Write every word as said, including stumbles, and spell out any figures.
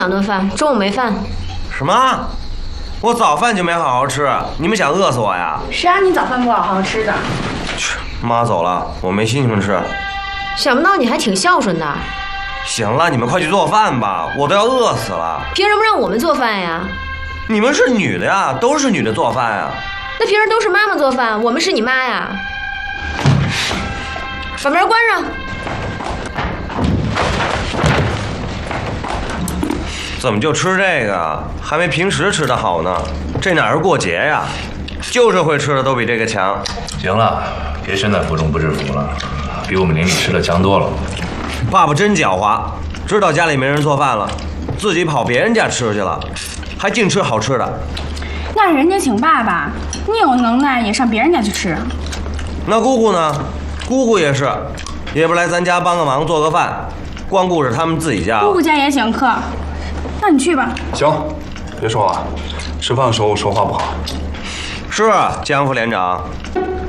两顿饭，中午没饭。 什么？我早饭就没好好吃，你们想饿死我呀？ 谁让你早饭不好好吃的？ 去，妈走了，我没心情吃。 想不到你还挺孝顺的。 行了，你们快去做饭吧，我都要饿死了。 凭什么让我们做饭呀？ 你们是女的呀，都是女的做饭呀。 那平时都是妈妈做饭，我们是你妈呀。把门关上。 怎么就吃这个？还没平时吃的好呢。这哪是过节呀？旧社会吃的都比这个强。 行了，别身在福中不知福了，比我们邻里吃的强多了。 爸爸真狡猾，知道家里没人做饭了，自己跑别人家吃去了，还净吃好吃的。 那人家请爸爸，你有能耐也上别人家去吃。 那姑姑呢？姑姑也是，也不来咱家帮个忙做个饭，光顾着他们自己家了。 姑姑家也请客，那你去吧。 行，别说了，吃饭的时候说话不好。 是啊，江副连长。